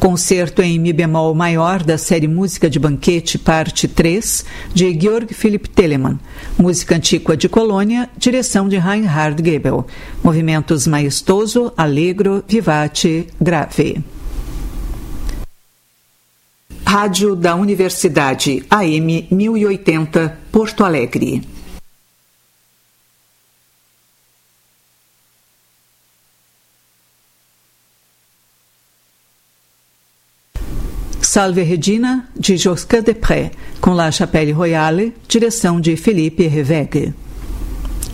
Concerto em Mi bemol maior da série Música de Banquete, parte 3, de Georg Philipp Telemann. Música antiqua de Colônia, direção de Reinhard Goebel. Movimentos maestoso, allegro, vivace, grave. Rádio da Universidade, AM 1080, Porto Alegre. Salve Regina, de Josquin Desprez, com La Chapelle Royale, direção de Philippe Hervégue.